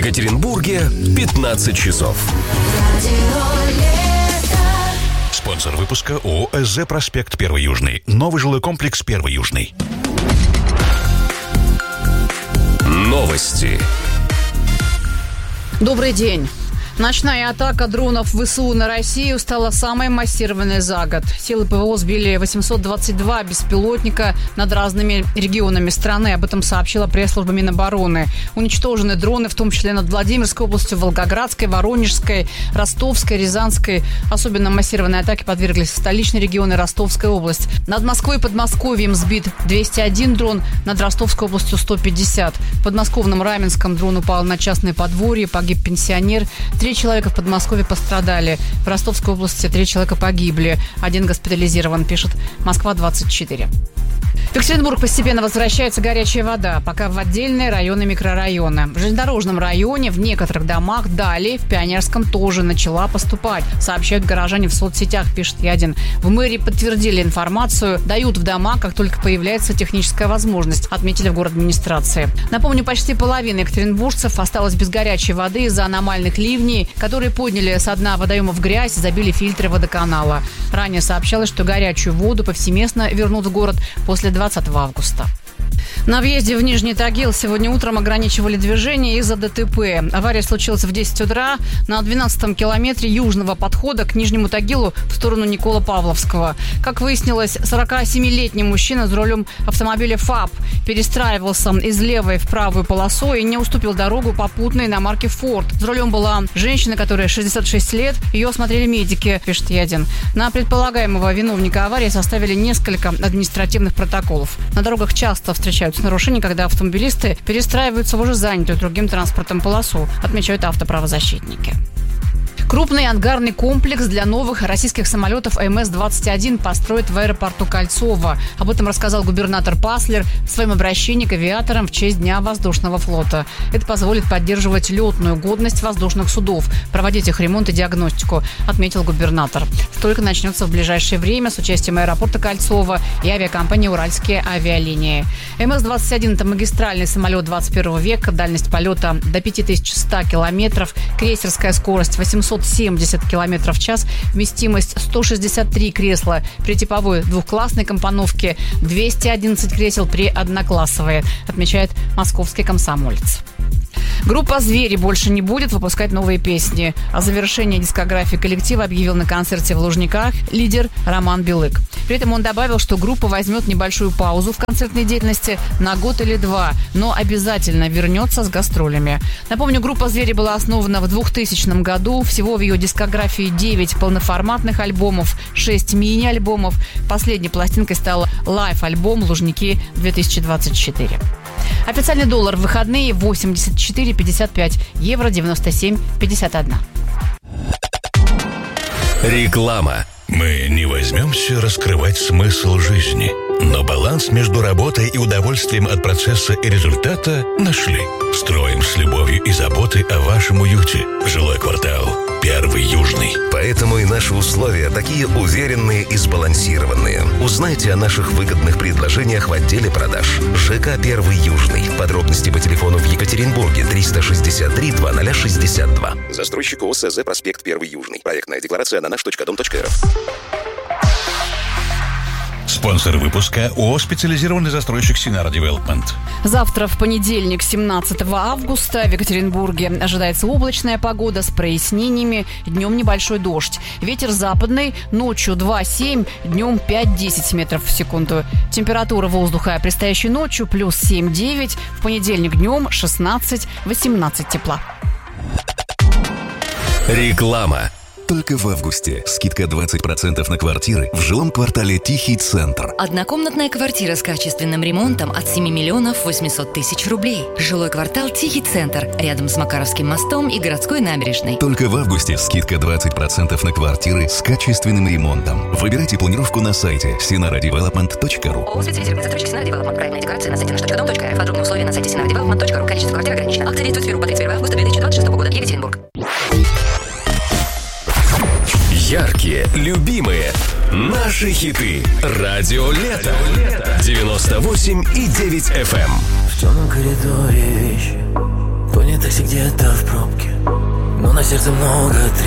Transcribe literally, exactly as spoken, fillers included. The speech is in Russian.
Екатеринбурге пятнадцать часов. Спонсор выпуска ООО «СЗ Проспект Первый Южный». Новый жилой комплекс Первый Южный. Новости. Добрый день. Ночная атака дронов ВСУ на Россию стала самой массированной за год. Силы ПВО сбили восемьсот двадцать два беспилотника над разными регионами страны. Об этом сообщила пресс-служба Минобороны. Уничтожены дроны, в том числе над Владимирской областью, Волгоградской, Воронежской, Ростовской, Рязанской. Особенно массированной атаке подверглись столичные регионы и Ростовская область. Над Москвой и Подмосковьем сбит двести один дрон, над Ростовской областью сто пятьдесят. В подмосковном Раменском дрон упал на частное подворье, погиб пенсионер. Три человека в Подмосковье пострадали. В Ростовской области три человека погибли. Один госпитализирован, пишет Москва двадцать четыре. В Екатеринбург постепенно возвращается горячая вода, пока в отдельные районы микрорайона. В железнодорожном районе в некоторых домах далее, в Пионерском тоже начала поступать, сообщают горожане в соцсетях, пишет Ядин. В мэрии подтвердили информацию, дают в дома, как только появляется техническая возможность, отметили в город-администрации. Напомню, почти половина екатеринбуржцев осталась без горячей воды из-за аномальных ливней, которые подняли со дна водоемов грязь, забили фильтры водоканала. Ранее сообщалось, что горячую воду повсеместно вернут в город после двадцатого августа. На въезде в Нижний Тагил сегодня утром ограничивали движение из-за ДТП. Авария случилась в десять утра на двенадцатом километре южного подхода к Нижнему Тагилу в сторону Никола-Павловского. Как выяснилось, сорокасемилетний мужчина за рулем автомобиля ФАП перестраивался из левой в правую полосу и не уступил дорогу попутной иномарке «Форд». За рулем была женщина, которая шестьдесят шесть лет. Ее осмотрели медики, пишет Ядин. На предполагаемого виновника аварии составили несколько административных протоколов. На дорогах часто встречаются нарушения, когда автомобилисты перестраиваются в уже занятую другим транспортом полосу, отмечают автоправозащитники. Крупный ангарный комплекс для новых российских самолетов эм эс двадцать один построят в аэропорту Кольцово. Об этом рассказал губернатор Паслер в своем обращении к авиаторам в честь Дня воздушного флота. Это позволит поддерживать летную годность воздушных судов, проводить их ремонт и диагностику, отметил губернатор. Стройка начнется в ближайшее время с участием аэропорта Кольцово и авиакомпании «Уральские авиалинии». эм эс двадцать один – это магистральный самолет двадцать первого века, дальность полета до пять тысяч сто километров, крейсерская скорость восемьсот семьдесят километров в час, вместимость сто шестьдесят три кресла при типовой двухклассной компоновке, двести одиннадцать кресел при одноклассовой, отмечает московский комсомолец. Группа «Звери» больше не будет выпускать новые песни. О завершении дискографии коллектива объявил на концерте в Лужниках лидер Роман Белык. При этом он добавил, что группа возьмет небольшую паузу в концертной деятельности на год или два, но обязательно вернется с гастролями. Напомню, группа «Звери» была основана в двухтысячном году. Всего в ее дискографии девять полноформатных альбомов, шесть мини-альбомов. Последней пластинкой стала лайв-альбом «Лужники две тысячи двадцать четыре». Официальный доллар в выходные восемьдесят четыре пятьдесят пять, евро девяносто семь пятьдесят один. Реклама. Мы не возьмемся раскрывать смысл жизни, но баланс между работой и удовольствием от процесса и результата нашли. Строим с любовью и заботой о вашем уюте. Жилой квартал Первый Южный. Поэтому и наши условия такие уверенные и сбалансированные. Узнайте о наших выгодных предложениях в отделе продаж. ЖК Первый Южный. Подробности по телефону в Екатеринбурге триста шестьдесят три двадцать шестьдесят два. Застройщик ООО «СЗ Проспект Первый Южный». Проектная декларация на наш точка дом точка эр эф. Спонсор выпуска ООО «Специализированный застройщик Синара Девелопмент». Завтра, в понедельник, семнадцатого августа, в Екатеринбурге ожидается облачная погода с прояснениями, днем небольшой дождь. Ветер западный, ночью два-семь, днем пять-десять метров в секунду. Температура воздуха предстоящей ночью плюс семь-девять, в понедельник днем шестнадцать-восемнадцать тепла. Реклама. Только в августе скидка двадцать процентов на квартиры в жилом квартале «Тихий центр». Однокомнатная квартира с качественным ремонтом от семь миллионов восемьсот тысяч рублей. Жилой квартал «Тихий центр» рядом с Макаровским мостом и городской набережной. Только в августе скидка двадцать процентов на квартиры с качественным ремонтом. Выбирайте планировку на сайте синара девелопмент точка ру. ООО «Специализированный застройщик Синара Девелопмент». Проектная декларация на сайте наш точка дом точка эр эф. Подробные условия на сайте синара девелопмент точка ру. Количество квартир ограничено. Акция действует с первого по тридцать первое августа две тысячи двадцать шестого года. Екатеринбург. Яркие, любимые, наши хиты. Радио Лето. девяносто восемь и девять эф эм. В темном коридоре вещи понятые. такси где-то в пробке, но на сердце много тревог.